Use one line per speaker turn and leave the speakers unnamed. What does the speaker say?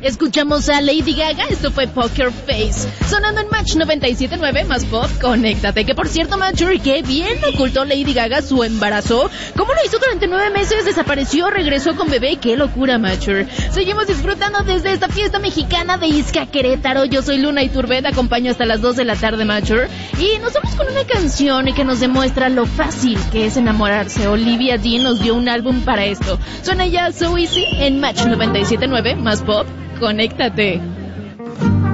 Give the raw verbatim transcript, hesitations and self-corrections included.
Escuchamos a Lady Gaga, esto fue Poker Face, sonando en Match noventa y siete punto nueve más pop, conéctate. Que por cierto, Matcher, qué bien ocultó Lady Gaga su embarazo. ¿Cómo lo hizo durante nueve meses? Desapareció, regresó con bebé, qué locura, Matcher. Seguimos disfrutando desde esta fiesta mexicana de Ixca, Querétaro. Yo soy Luna Iturbé, te acompaño hasta las dos de la tarde, Matcher. Y nos vamos con una canción que nos demuestra lo fácil que es enamorarse. Olivia Dean nos dio un álbum para esto. Suena ya So Easy en Match noventa y siete punto nueve más pop. Conéctate.